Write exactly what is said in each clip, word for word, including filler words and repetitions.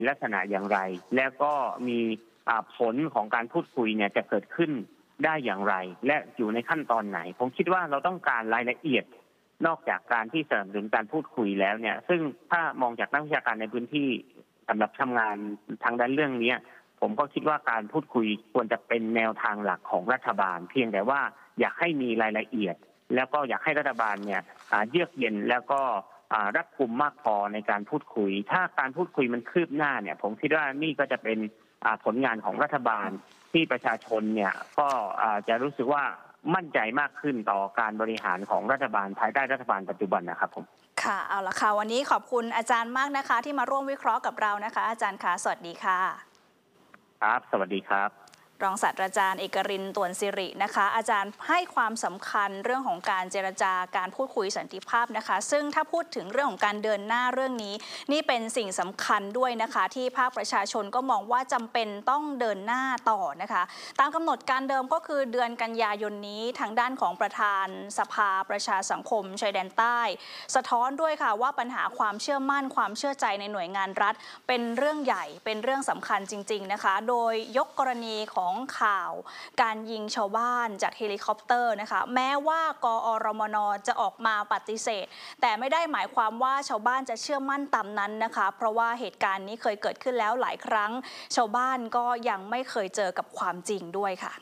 ลักษณะอย่างไรแล้วก็มีผลของการพูดคุยเนี่ยจะเกิดขึ้นได้อย่างไรและอยู่ในขั้นตอนไหนผมคิดว่าเราต้องการรายละเอียดนอกจากการที่สนับสนุนการพูดคุยแล้วเนี่ยซึ่งถ้ามองจากนักวิชาการในพื้นที่สำหรับทำงานทางด้านเรื่องนี้ผมก็คิดว่าการพูดคุยควรจะเป็นแนวทางหลักของรัฐบาลเพียงแต่ว่าอยากให้มีรายละเอียดแล้วก็อยากให้รัฐบาลเนี่ยเยือกเย็นแล้วก็รัดกุมมากพอในการพูดคุยถ้าการพูดคุยมันคืบหน้าเนี่ยผมคิดว่านี่ก็จะเป็นผลงานของรัฐบาลที่ประชาชนเนี่ยก็จะรู้สึกว่ามั่นใจมากขึ้นต่อการบริหารของรัฐบาลภายใต้รัฐบาลปัจจุบันนะครับผมค่ะเอาละค่ะวันนี้ขอบคุณอาจารย์มากนะคะที่มาร่วมวิเคราะห์กับเรานะคะอาจารย์คะสวัสดีค่ะครับสวัสดีครับรองศาสตราจารย์เอกรินทร์ ต่วนสิรินะคะอาจารย์ให้ความสำคัญเรื่องของการเจรจาการพูดคุยสันติภาพนะคะซึ่งถ้าพูดถึงเรื่องของการเดินหน้าเรื่องนี้นี่เป็นสิ่งสำคัญด้วยนะคะที่ภาคประชาชนก็มองว่าจำเป็นต้องเดินหน้าต่อนะคะตามกำหนดการเดิมก็คือเดือนกันยายนนี้ทางด้านของประธานสภาประชาสังคมชายแดนใต้สะท้อนด้วยค่ะว่าปัญหาความเชื่อมั่นความเชื่อใจในหน่วยงานรัฐเป็นเรื่องใหญ่เป็นเรื่องสำคัญจริงๆนะคะโดยยกกรณีของข่าวการยิงชาวบ้านจากเฮลิคอปเตอร์นะคะแม้ว่ากอรมนจะออกมาปฏิเสธแต่ไม่ได้หมายความว่าชาวบ้านจะเชื่อมั่นตามนั้นนะคะเพราะว่าเหตุการณ์นี้เคยเกิดขึ้นแล้วหลายครั้งชาวบ้านก็ยังไม่เคยเจอกับความจริงด้วยค่ะ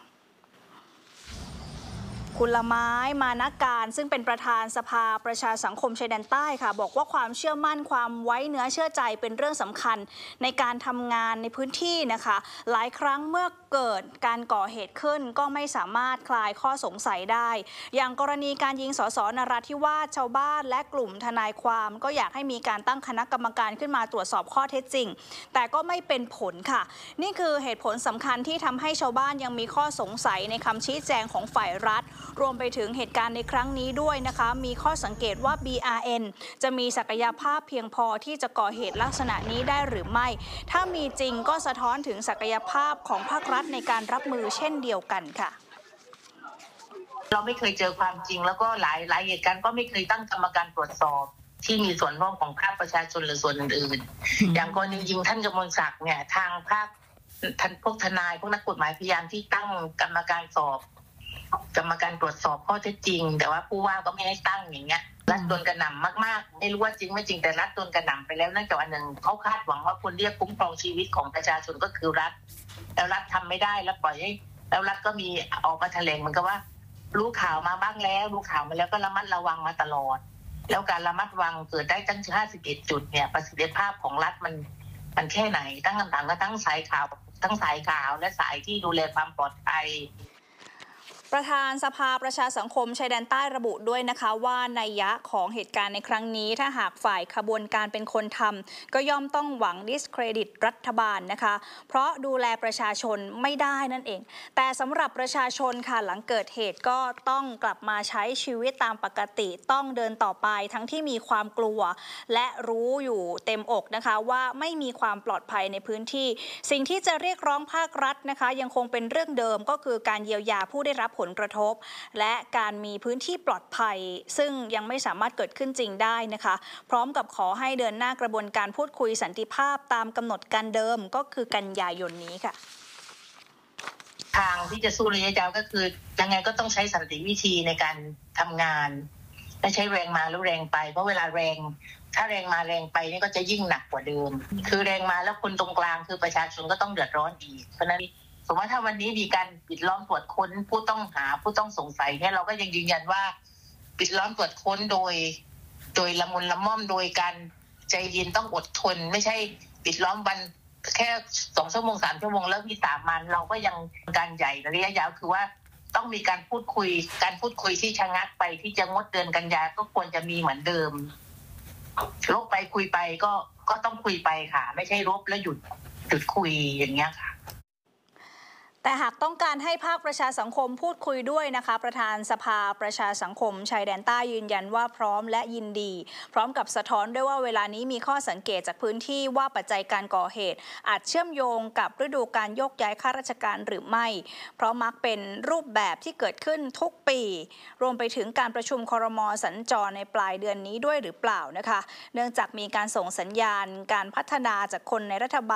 คุณละไม้มานักการซึ่งเป็นประธานสภาประชาสังคมชายแดนใต้ค่ะบอกว่าความเชื่อมั่นความไว้เนื้อเชื่อใจเป็นเรื่องสำคัญในการทำงานในพื้นที่นะคะหลายครั้งเมื่อเกิดการก่อเหตุขึ้นก็ไม่สามารถคลายข้อสงสัยได้อย่างกรณีการยิงสสนราธิวาสชาวบ้านและกลุ่มทนายความก็อยากให้มีการตั้งคณะกรรมการขึ้นมาตรวจสอบข้อเท็จจริงแต่ก็ไม่เป็นผลค่ะนี่คือเหตุผลสำคัญที่ทำให้ชาวบ้านยังมีข้อสงสัยในคำชี้แจงของฝ่ายรัฐรวมไปถึงเหตุการณ์ในครั้งนี้ด้วยนะคะมีข้อสังเกตว่า บี อาร์ เอ็น จะมีศักยภาพเพียงพอที่จะก่อเหตุลักษณะนี้ได้หรือไม่ถ้ามีจริงก็สะท้อนถึงศักยภาพของภาครัฐในการรับมือเช่นเดียวกันค่ะเราไม่เคยเจอความจริงแล้วก็หลายหลายเหตุการณ์ก็ไม่เคยตั้งกรรมการตรวจสอบที่มีส่วนร่วมของภาคประชาชนหรือส่วนอื่นๆอย่างกรณียิงท่านกมลศักดิ์เนี่ยทางภาคท่านพวกทนายพวกนักกฎหมายพยายามที่ตั้งกรรมการสอบกรรมการตรวจสอบข้อเท็จจริงแต่ว่าผู้ว่าก็ไม่ให้ตั้งอย่างเงี้ยรัฐโดนกระหน่ำมากๆไม่รู้ว่าจริงไม่จริงแต่รัฐโดนกระหน่ำไปแล้วเนื่องจากอันหนึ่งเขาคาดหวังว่าคนเรียกคุ้มครองชีวิตของประชาชนก็คือรัฐแล้วรัฐทำไม่ได้แล้วปล่อยให้แล้วรัฐก็มีออกมาแถลงเหมือนกับว่ารู้ข่าวมาบ้างแล้วรู้ข่าวมาแล้วก็ระมัดระวังมาตลอดแล้วการระมัดระวังเกิดได้ตั้งห้าสิบเอ็ดจุดเนี่ยประสิทธิภาพของรัฐมันมันแค่ไหนตั้งคำถามก็ทั้งสายข่าวทั้งสายข่าวและสายที่ดูแลความปลอดภัยประธานสภาประชาสังคมชายแดนใต้ระบุด้วยนะคะว่านัยยะของเหตุการณ์ในครั้งนี้ถ้าหากฝ่ายขบวนการเป็นคนทำก็ย่อมต้องหวังดิสเครดิตรัฐบาลนะคะเพราะดูแลประชาชนไม่ได้นั่นเองแต่สำหรับประชาชนค่ะหลังเกิดเหตุก็ต้องกลับมาใช้ชีวิตตามปกติต้องเดินต่อไปทั้งที่มีความกลัวและรู้อยู่เต็มอกนะคะว่าไม่มีความปลอดภัยในพื้นที่สิ่งที่จะเรียกร้องภาครัฐนะคะยังคงเป็นเรื่องเดิมก็คือการเยียวยาผู้ได้รับผลกระทบและการมีพื้นที่ปลอดภัยซึ่งยังไม่สามารถเกิดขึ้นจริงได้นะคะพร้อมกับขอให้เดินหน้ากระบวนการพูดคุยสันติภาพตามกำหนดการเดิมก็คือกันยายนนี้ค่ะทางที่จะสู้ระยะยาวก็คือยังไงก็ต้องใช้สันติวิธีในการทำงานไม่ใช้แรงมาแล้วแรงไปเพราะเวลาแรงถ้าแรงมาแรงไปนี่ก็จะยิ่งหนักกว่าเดิมคือแรงมาแล้วคนตรงกลางคือประชาชนก็ต้องเดือดร้อนอีกเพราะนั้นสมมติว่าถ้าวันนี้มีการปิดล้อมตรวจค้นผู้ต้องหาผู้ต้องสงสัยเนี่ยเราก็ยังยืนยันว่าปิดล้อมตรวจค้นโดยโดยละมุนละม่อมโดยการใจเย็นต้องอดทนไม่ใช่ปิดล้อมวันแค่สองชั่วโมงสามชั่วโมงแล้ววิสามันเราก็ยังการใหญ่ระยะยาวคือว่าต้องมีการพูดคุยการพูดคุยที่ชะงักไปที่จะงดเดือนกันยาก็ควรจะมีเหมือนเดิมลบไปคุยไปก็ก็ต้องคุยไปค่ะไม่ใช่ลบแล้วหยุดหยุดคุยอย่างเงี้ยค่ะแต่หากต้องการให้ภาคประชาสังคมพูดคุยด้วยนะคะประธานสภาประชาสังคมชายแดนใต้ยืนยันว่าพร้อมและยินดีพร้อมกับสะท้อนด้วยว่าเวลานี้มีข้อสังเกตจากพื้นที่ว่าปัจจัยการก่อเหตุอาจเชื่อมโยงกับฤดูการโยกย้ายข้าราชการหรือไม่เพราะมักเป็นรูปแบบที่เกิดขึ้นทุกปีรวมไปถึงการประชุมครม.สัญจรในปลายเดือนนี้ด้วยหรือเปล่านะคะเนื่องจากมีการส่งสัญญาณการพัฒนาจากคนในรัฐบาล